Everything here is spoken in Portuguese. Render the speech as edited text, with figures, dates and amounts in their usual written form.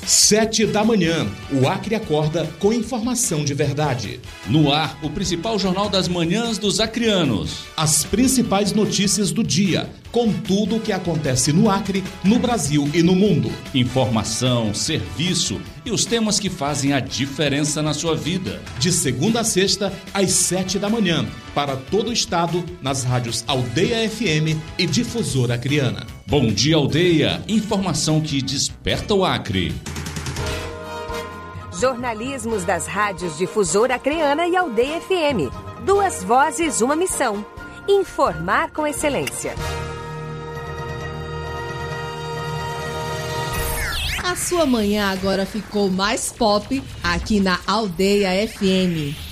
7h, o Acre acorda com informação de verdade. No ar, o principal jornal das manhãs dos acreanos. As principais notícias do dia, com tudo o que acontece no Acre, no Brasil e no mundo. Informação, serviço e os temas que fazem a diferença na sua vida. De segunda a sexta, às 7h, para todo o estado, nas rádios Aldeia FM e Difusora Acreana. Bom dia, Aldeia. Informação que desperta o Acre. Jornalismos das rádios Difusora Acreana e Aldeia FM. 2 vozes, uma missão. Informar com excelência. A sua manhã agora ficou mais pop aqui na Aldeia FM.